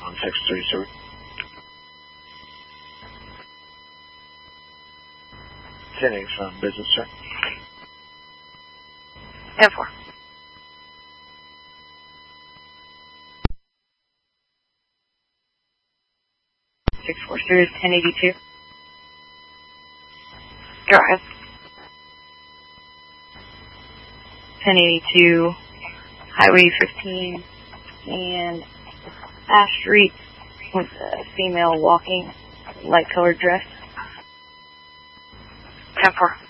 on Texas 37. 10 from business, sir. 10-4. Six four Sirius 1082. Go ahead. 1082, Highway 15, and Ash Street with a female walking, light colored dress. 10-4.